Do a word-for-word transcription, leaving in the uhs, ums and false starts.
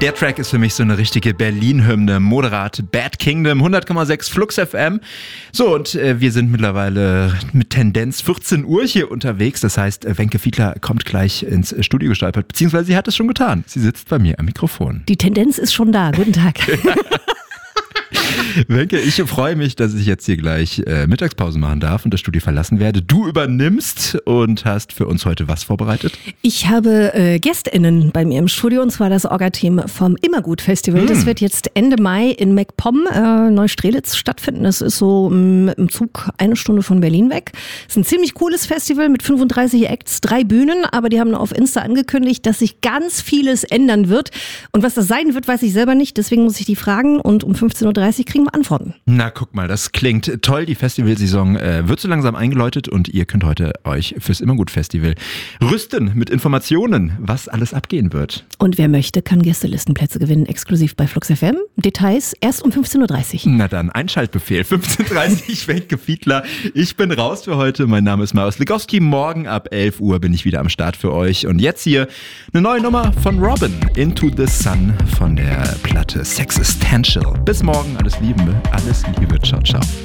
Der Track ist für mich so eine richtige Berlin-Hymne, moderat Bad Kingdom, hundert Komma sechs Flux F M. So, und äh, wir sind mittlerweile mit Tendenz vierzehn Uhr hier unterwegs. Das heißt, äh, Wenke Fiedler kommt gleich ins Studio gestolpert, beziehungsweise sie hat es schon getan. Sie sitzt bei mir am Mikrofon. Die Tendenz ist schon da. Guten Tag. Wenke, ich freue mich, dass ich jetzt hier gleich äh, Mittagspause machen darf und das Studio verlassen werde. Du übernimmst und hast für uns heute was vorbereitet? Ich habe äh, GästInnen bei mir im Studio, und zwar das Orga-Team vom Immergut-Festival. Mm. Das wird jetzt Ende Mai in MacPom, äh, Neustrelitz stattfinden. Das ist so m, im Zug eine Stunde von Berlin weg. Es ist ein ziemlich cooles Festival mit fünfunddreißig Acts, drei Bühnen, aber die haben auf Insta angekündigt, dass sich ganz vieles ändern wird. Und was das sein wird, weiß ich selber nicht. Deswegen muss ich die fragen und um fünfzehn Uhr dreißig kriegen wir Antworten. Na, guck mal, das klingt toll. Die Festivalsaison äh, wird so langsam eingeläutet und ihr könnt heute euch fürs Immergut-Festival rüsten mit Informationen, was alles abgehen wird. Und wer möchte, kann Gästelistenplätze gewinnen, exklusiv bei Flux F M. Details erst um fünfzehn Uhr dreißig. Na dann, Einschaltbefehl, fünfzehn Uhr dreißig, Wenke Fiedler. Ich bin raus für heute. Mein Name ist Marius Legowski. Morgen ab elf Uhr bin ich wieder am Start für euch. Und jetzt hier eine neue Nummer von Robin, Into the Sun von der Platte Sexistential. Bis morgen, alles Liebe, alles Liebe, ciao, ciao.